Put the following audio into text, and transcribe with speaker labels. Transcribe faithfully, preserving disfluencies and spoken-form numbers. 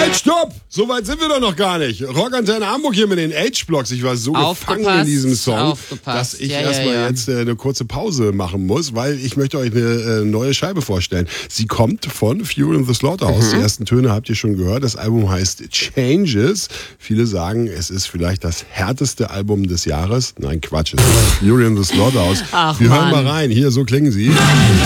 Speaker 1: Halt, stopp! So weit sind wir doch noch gar nicht. Rockantenne Hamburg hier mit den H-Blocks. Ich war so
Speaker 2: Aufgepasst,
Speaker 1: gefangen in diesem Song,
Speaker 2: aufgepasst.
Speaker 1: dass ich
Speaker 2: ja,
Speaker 1: erstmal
Speaker 2: ja, ja.
Speaker 1: jetzt äh, eine kurze Pause machen muss, weil ich möchte euch eine äh, neue Scheibe vorstellen. Sie kommt von Fury and the Slaughterhouse.
Speaker 2: Mhm.
Speaker 1: Die ersten Töne habt ihr schon gehört. Das Album heißt Changes. Viele sagen, es ist vielleicht das härteste Album des Jahres. Nein, Quatsch. Es ist Fury and the Slaughterhouse.
Speaker 2: Ach,
Speaker 1: wir hören
Speaker 2: Mann.
Speaker 1: mal rein. Hier, so klingen sie.